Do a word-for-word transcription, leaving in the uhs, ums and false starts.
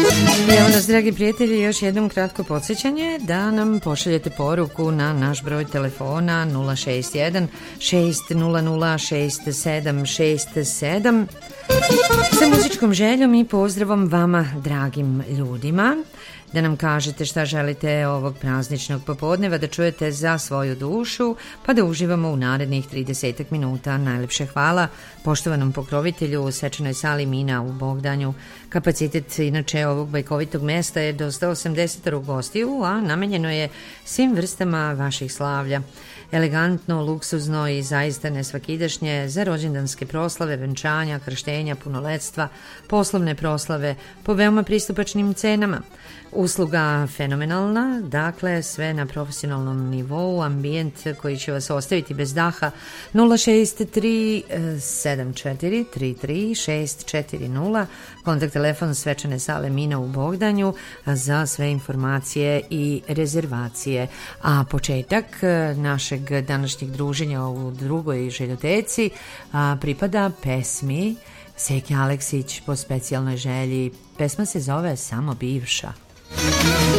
Evo nas, dragi prijatelji, još jednom kratko podsjećanje da nam pošaljete poruku na naš broj telefona nula šest jedan šest nula nula šest sedam šest sedam sa muzičkom željom i pozdravom vama, dragim ljudima, da nam kažete šta želite ovog prazničnog popodneva da čujete za svoju dušu, pa da uživamo u narednih trideset minuta. Najlepše hvala poštovanom pokrovitelju u svečanoj sali Mina u Bogdanju. Kapacitet inače ovog bajkovitog mesta je do sto osamdeset gostiju, a namenjeno je svim vrstama vaših slavlja. Elegantno, luksuzno i zaista nesvakidašnje za rođendanske proslave, venčanja, krštenja, punoletstva, poslovne proslave po veoma pristupačnim cenama. Usluga fenomenalna, dakle sve na profesionalnom nivou, ambijent koji će vas ostaviti bez daha. Nula šest tri sedam četiri tri tri šest četiri nula, kontakt telefon svečane sale Mina u Bogdanju za sve informacije i rezervacije. A početak našeg današnjeg druženja u drugoj željoteci pripada pesmi Seke Aleksić po specijalnoj želji. Pesma se zove Samo bivša.